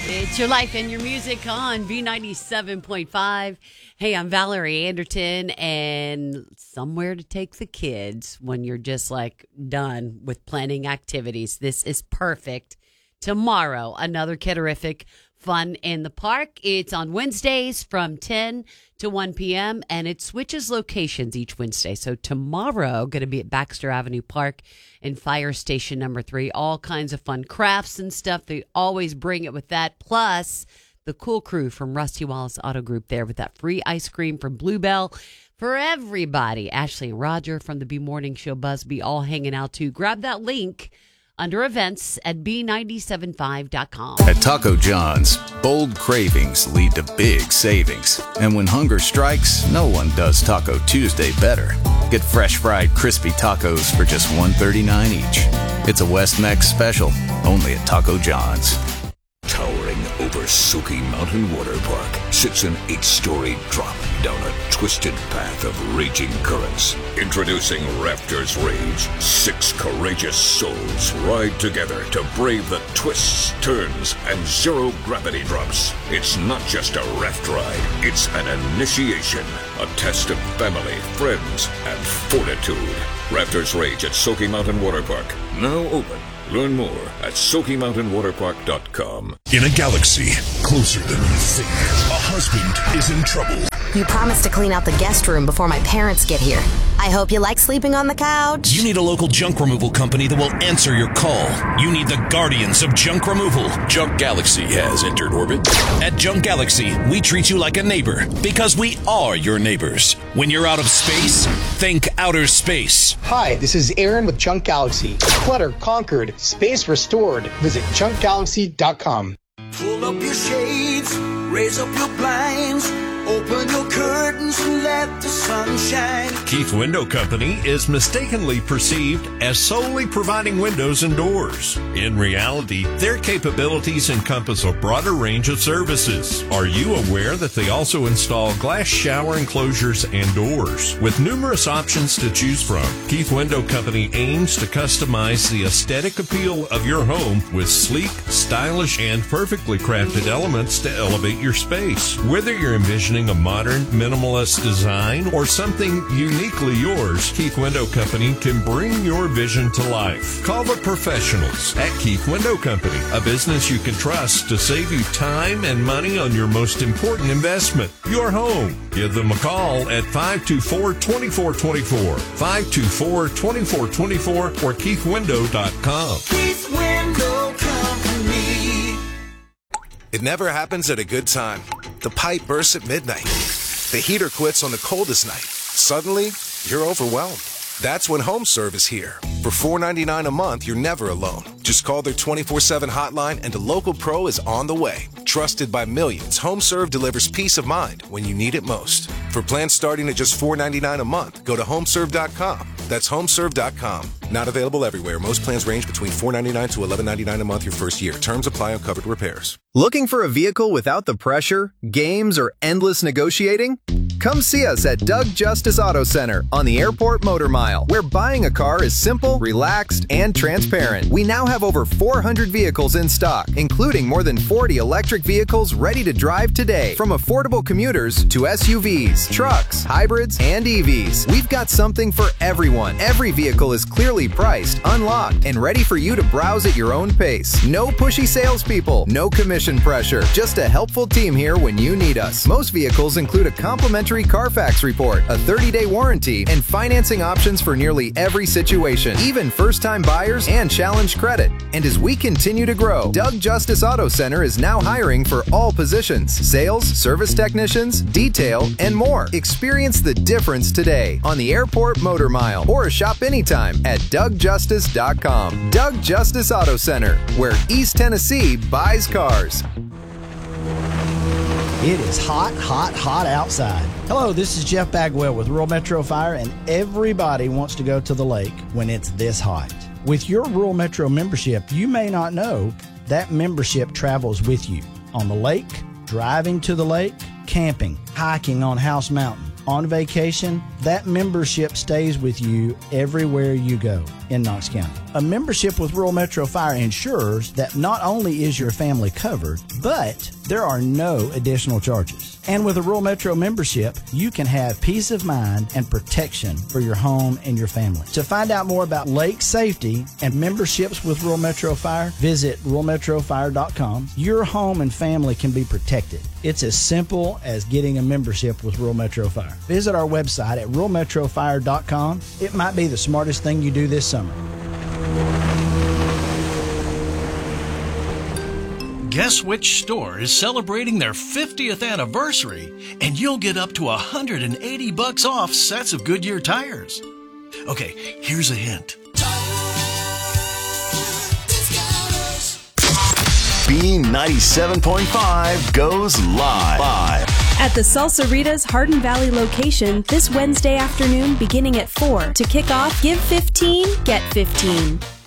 It's your life and your music on B97.5. Hey, I'm Valerie Anderton, and somewhere to take the kids when you're just like done with planning activities. This is perfect. Tomorrow, another Kidderific Fun in the Park. It's on Wednesdays from 10 to 1 p.m. and it switches locations each Wednesday. So tomorrow, going to be at Baxter Avenue Park and Fire Station number 3. All kinds of fun crafts and stuff. They always bring it with that. Plus, the cool crew from Rusty Wallace Auto Group there with that free ice cream from Bluebell for everybody. Ashley and Roger from the B Morning Show Busby all hanging out too. Grab that link under events at B975.com. At Taco John's, bold cravings lead to big savings. And when hunger strikes, no one does Taco Tuesday better. Get fresh fried crispy tacos for just $1.39 each. It's a West Mex special, only at Taco John's. Towering over Soaky Mountain Water Park sits an 8-story drop down a twisted path of raging currents. Introducing Raptors Rage. 6 courageous souls ride together to brave the twists, turns, and zero-gravity drops. It's not just a raft ride. It's an initiation. A test of family, friends, and fortitude. Raptors Rage at Soaky Mountain Water Park. Now open. Learn more at SoakyMountainWaterPark.com. In a galaxy closer than you think, a husband is in trouble. You promised to clean out the guest room before my parents get here. I hope you like sleeping on the couch. You need a local junk removal company that will answer your call. You need the guardians of junk removal. Junk Galaxy has entered orbit. At Junk Galaxy, we treat you like a neighbor because we are your neighbors. When you're out of space, think outer space. Hi, this is Aaron with Junk Galaxy. Clutter conquered, space restored. Visit junkgalaxy.com. Pull up your shades, raise up your blinds, open your curtains and let the sun shine. Keith Window Company is mistakenly perceived as solely providing windows and doors. In reality, their capabilities encompass a broader range of services. Are you aware that they also install glass shower enclosures and doors? With numerous options to choose from, Keith Window Company aims to customize the aesthetic appeal of your home with sleek, stylish, and perfectly crafted elements to elevate your space. Whether you're envisioning a modern, minimalist design or something uniquely yours, Keith Window Company can bring your vision to life. Call the professionals at Keith Window Company, a business you can trust to save you time and money on your most important investment, your home. Give them a call at 524-2424, 524-2424, or KeithWindow.com. Keith Window Company. It never happens at a good time. The pipe bursts at midnight. The heater quits on the coldest night. Suddenly, you're overwhelmed. That's when HomeServe is here. For $4.99 a month, you're never alone. Just call their 24/7 hotline and a local pro is on the way. Trusted by millions, HomeServe delivers peace of mind when you need it most. For plans starting at just $4.99 a month, go to HomeServe.com. That's HomeServe.com. Not available everywhere. Most plans range between $4.99 to $11.99 a month your first year. Terms apply on covered repairs. Looking for a vehicle without the pressure, games, or endless negotiating? Come see us at Doug Justice Auto Center on the Airport Motor Mile, where buying a car is simple, relaxed, and transparent. We now have over 400 vehicles in stock, including more than 40 electric vehicles ready to drive today. From affordable commuters to SUVs, trucks, hybrids, and EVs, we've got something for everyone. Every vehicle is clearly priced, unlocked, and ready for you to browse at your own pace. No pushy salespeople, no commission pressure, just a helpful team here when you need us. Most vehicles include a complimentary Carfax report, a 30-day warranty, and financing options for nearly every situation, even first-time buyers and challenged credit. And as we continue to grow, Doug Justice Auto Center is now hiring for all positions: sales, service technicians, detail, and more. Experience the difference today on the Airport Motor Mile or shop anytime at DougJustice.com. Doug Justice Auto Center, where East Tennessee buys cars. It is hot, hot, hot outside. Hello, this is Jeff Bagwell with Rural Metro Fire, and everybody wants to go to the lake when it's this hot. With your Rural Metro membership, you may not know that membership travels with you on the lake, driving to the lake, camping, hiking on House Mountain, on vacation. That membership stays with you everywhere you go. in Knox County. A membership with Rural Metro Fire ensures that not only is your family covered, but there are no additional charges. And with a Rural Metro membership, you can have peace of mind and protection for your home and your family. To find out more about lake safety and memberships with Rural Metro Fire, visit ruralmetrofire.com. Your home and family can be protected. It's as simple as getting a membership with Rural Metro Fire. Visit our website at ruralmetrofire.com. It might be the smartest thing you do this summer. Guess which store is celebrating their 50th anniversary, and you'll get up to $180 off sets of Goodyear tires. Okay, here's a hint. B97.5 goes live. At the Salsaritas Hardin Valley location this Wednesday afternoon beginning at 4. To kick off, give 15, get 15.